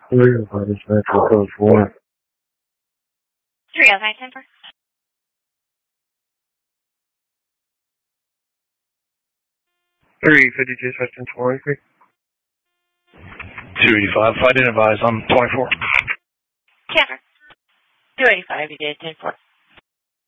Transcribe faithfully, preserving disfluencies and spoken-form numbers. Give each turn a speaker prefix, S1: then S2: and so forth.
S1: three oh five dispatch for code four.
S2: three oh five, ten four.
S1: three fifty dispatch ten four.
S3: two eighty-five, if I didn't advise, I'm twenty-four.
S2: Cantor. two eighty-five, you did ten four.